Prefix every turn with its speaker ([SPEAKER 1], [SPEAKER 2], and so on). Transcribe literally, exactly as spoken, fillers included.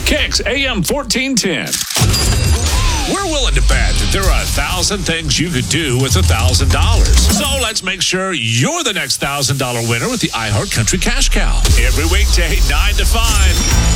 [SPEAKER 1] Kicks A M fourteen ten.
[SPEAKER 2] We're willing to bet that there are a thousand things you could do with a thousand dollars. So let's make sure you're the next thousand dollar winner with the iHeart Country Cash Cow. Every weekday, nine to five.